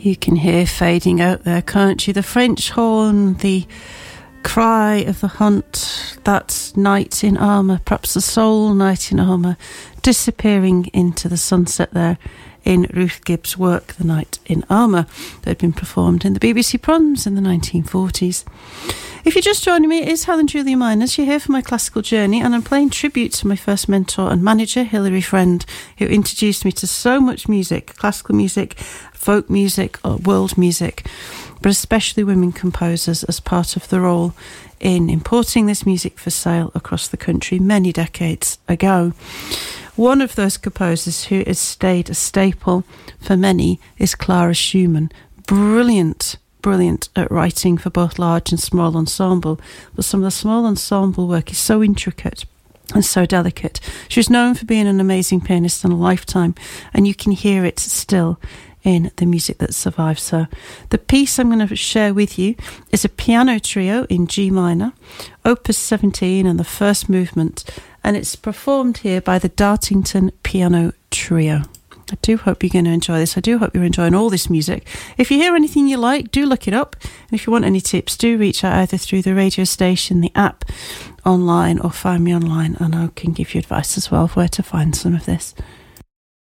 You can hear fading out there, can't you? The French horn, the cry of the hunt, that knight in armour, perhaps the sole knight in armour, disappearing into the sunset there in Ruth Gibbs' work, The Knight in Armour, that had been performed in the BBC Proms in the 1940s. If you're just joining me, it is Helen Julia Miners. You're here for my classical journey, and I'm playing tribute to my first mentor and manager, Hilary Friend, who introduced me to so much music, classical music, folk music, world music, but especially women composers, as part of the role in importing this music for sale across the country many decades ago. One of those composers who has stayed a staple for many is Clara Schumann. Brilliant at writing for both large and small ensemble, but some of the small ensemble work is so intricate and so delicate. She was known for being an amazing pianist in a lifetime, and you can hear it still in the music that survives her. The piece I'm going to share with you is a piano trio in G minor, Opus 17 and the first movement, and it's performed here by the Dartington Piano Trio. I do hope you're going to enjoy this. I do hope you're enjoying all this music. If you hear anything you like, do look it up. And if you want any tips, do reach out either through the radio station, the app, online, or find me online, and I can give you advice as well of where to find some of this.